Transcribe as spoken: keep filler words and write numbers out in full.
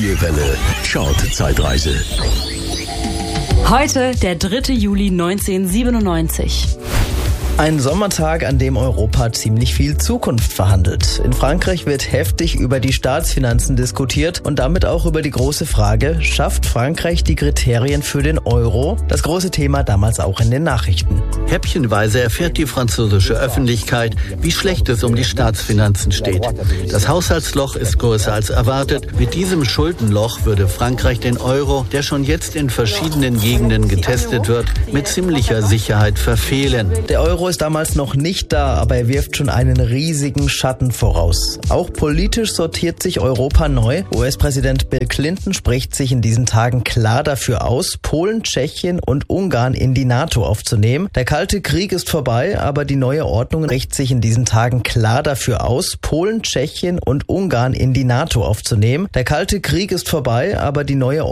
Freie Welle Chart-Zeitreise. Heute der dritte Juli neunzehnhundertsiebenundneunzig. Ein Sommertag, an dem Europa ziemlich viel Zukunft verhandelt. In Frankreich wird heftig über die Staatsfinanzen diskutiert und damit auch über die große Frage, schafft Frankreich die Kriterien für den Euro? Das große Thema damals auch in den Nachrichten. Häppchenweise erfährt die französische Öffentlichkeit, wie schlecht es um die Staatsfinanzen steht. Das Haushaltsloch ist größer als erwartet. Mit diesem Schuldenloch würde Frankreich den Euro, der schon jetzt in verschiedenen Gegenden getestet wird, mit ziemlicher Sicherheit verfehlen. Der Euro ist damals noch nicht da, aber er wirft schon einen riesigen Schatten voraus. Auch politisch sortiert sich Europa neu. U S-Präsident Bill Clinton spricht sich in diesen Tagen klar dafür aus, Polen, Tschechien und Ungarn in die NATO aufzunehmen. Der Kalte Krieg ist vorbei, aber die neue Ordnung spricht sich in diesen Tagen klar dafür aus, Polen, Tschechien und Ungarn in die NATO aufzunehmen. Der Kalte Krieg ist vorbei, aber die neue